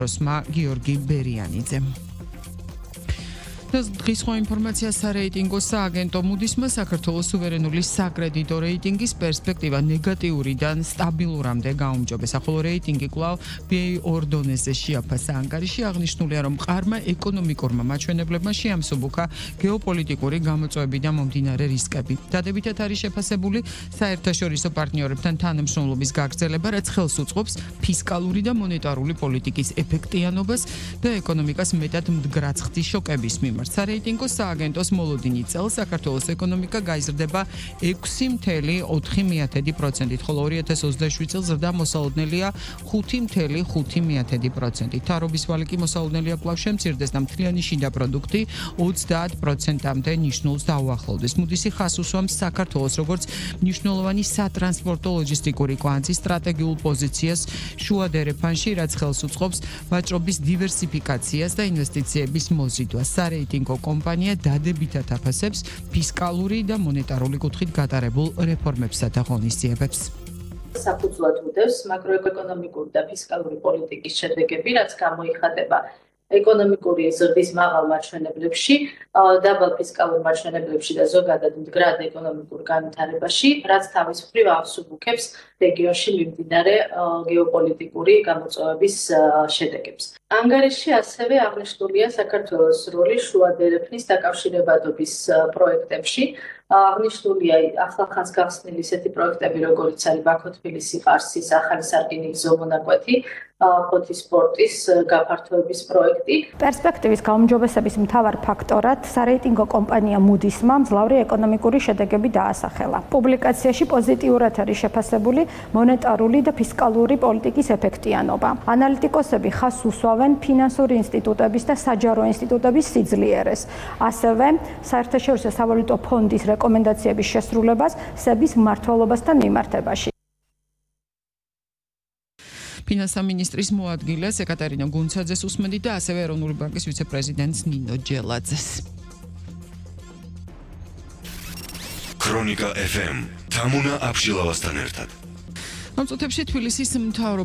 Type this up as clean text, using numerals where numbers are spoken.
გიორგი ბერიანიძე. დღის სხვა ინფორმაცია სარეიტინგო სააგენტო მუდისმა საქართველოს სუვერენული საკრედიტო რეიტინგის პერსპექტივა ნეგატიურიდან სტაბილურამდე გაუმჯობესა, ხოლო რეიტინგი კვლავ BA2 დონეზე შეაფასა. ანგარიში აღნიშნულია, რომ მყარმა ეკონომიკურმა მაჩვენებლებმა შეამსუბუქა გეოპოლიტიკური გამოწვევებიდან მომდინარე რისკები. დადებითად არის შეფასებული საერთაშორისო პარტნიორებთან თანამშრომლობის გაგრძელება, რაც ხელს უწყობს ფისკალური და მონეტარული პოლიტიკის ეფექტიანობას და ეკონომიკას მეტად მდგრაცხთის შოკების მიმართ. სარეიტინგო სააგენტოს მოლოდინი წელს საქართველოს ეკონომიკა გაიზრდება 6.4%, ხოლო 2027 წელს ზრდა მოსალოდნელია 5.5%. თარობის ვალი კი მოსალოდნელია კვლავ შემცირდეს და მთლიანი შიდა პროდუქტი 30%-მდე ნიშნულს დაუახლოვდეს. მუდისი ხაზს უსვამს საქართველოს როგორც მნიშვნელოვანი სატრანსპორტო ლოჯისტიკური კვანძის სტრატეგიულ პოზიციას შუა დერეფანში, რაც ხელს უწყობს ვაჭრობის დივერსიფიკაციას და ინვესტიციების მოზიდვას. სარეიტინგო კომპანია დადებითად აფასებს ფისკალური და მონეტარული კუთხით გატარებულ რეფორმებსა და ღონისძიებებს. საფუძვლად უდევს მაკროეკონომიკური და ფისკალური პოლიტიკის შედეგები, რაც გამოიხატება ეკონომიკური ზრდის მაღალ მაჩვენებლებში, დაბალ ფისკალურ მაჩვენებლებში და ზოგადად მდგრად ეკონომიკურ განვითარებაში, რაც თავის მხრივ ავსუბუქებს რეგიონში მიმდინარე გეოპოლიტიკური გამოწვევების შედეგებს. ანგარიში ასევე აღნიშნულია საქართველოს როლი შუა დერეფნის დაკავშირებადობის პროექტებში. აღნიშნულია ახლახანს გახსნილი ისეთი პროექტები, როგორიც არის ბაქო-თბილისი-ყარსის ახალი სარკინიგზო მონაკვეთი, ფოთის პორტის გაფართოების პროექტი. პერსპექტივის გაუმჯობესების მთავარ ფაქტორად სარეიტინგო კომპანია მუდისმა მძლავრი ეკონომიკური შედეგები დაასახელა. პუბლიკაციაში პოზიტიურად არის შეფასებული მონეტარული და ფისკალური პოლიტიკის ეფექტიანობა. ანალიტიკოსები ხაზს უსვამენ ფინანსური ინსტიტუტების და საჯარო ინსტიტუტების სიძლიერეს. ასევე საერთაშორისო სავალუტო ფონდის რეკომენდაციების შესრულებას სების მმართველობასთან მიმართებაში. ფინანსთა მინისტრის მოადგილეს ეკატერინა გუნცაძეს უსმენდით და ასევე ეროვნული ბანკის ვიცე-პრეზიდენტს ნინო ჯელაძეს. ქრონიკა FM თამუნა აბშილავასთან ერთად. ამ წუთებში თბილისის მთავრობა